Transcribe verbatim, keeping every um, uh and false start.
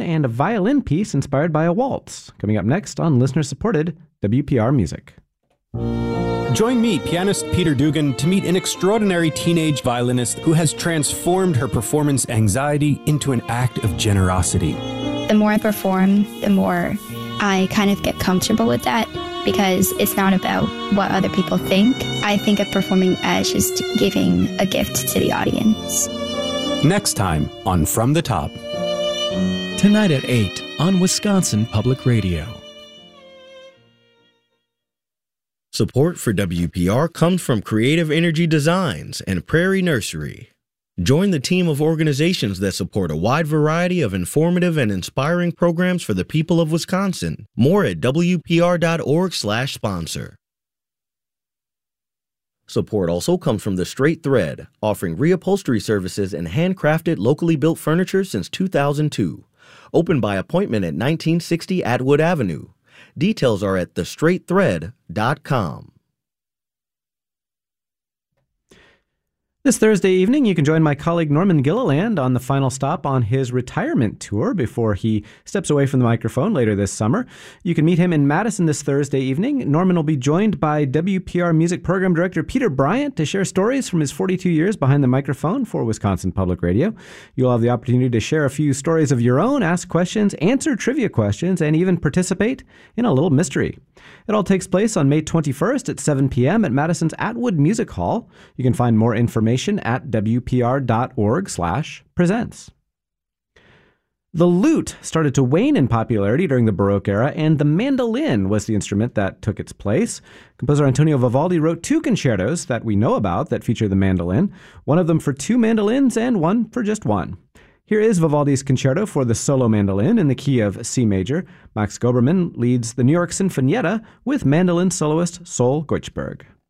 and a violin piece inspired by a waltz. Coming up next on listener-supported W P R Music. Join me, pianist Peter Dugan, to meet an extraordinary teenage violinist who has transformed her performance anxiety into an act of generosity. The more I perform, the more I kind of get comfortable with that, because it's not about what other people think. I think of performing as just giving a gift to the audience. Next time on From the Top. Tonight at eight on Wisconsin Public Radio. Support for W P R comes from Creative Energy Designs and Prairie Nursery. Join the team of organizations that support a wide variety of informative and inspiring programs for the people of Wisconsin. More at W P R dot org slash sponsor. Support also comes from The Straight Thread, offering reupholstery services and handcrafted, locally built furniture since two thousand two. Open by appointment at nineteen sixty Atwood Avenue. Details are at the straight thread dot com. This Thursday evening, you can join my colleague Norman Gilliland on the final stop on his retirement tour before he steps away from the microphone later this summer. You can meet him in Madison this Thursday evening. Norman will be joined by W P R Music Program Director Peter Bryant to share stories from his forty-two years behind the microphone for Wisconsin Public Radio. You'll have the opportunity to share a few stories of your own, ask questions, answer trivia questions, and even participate in a little mystery. It all takes place on May twenty-first at seven p.m. at Madison's Atwood Music Hall. You can find more information at W P R dot org slash presents. The lute started to wane in popularity during the Baroque era, and the mandolin was the instrument that took its place. Composer Antonio Vivaldi wrote two concertos that we know about that feature the mandolin, one of them for two mandolins and one for just one. Here is Vivaldi's concerto for the solo mandolin in the key of C major. Max Goberman leads the New York Sinfonietta with mandolin soloist Sol Goichberg.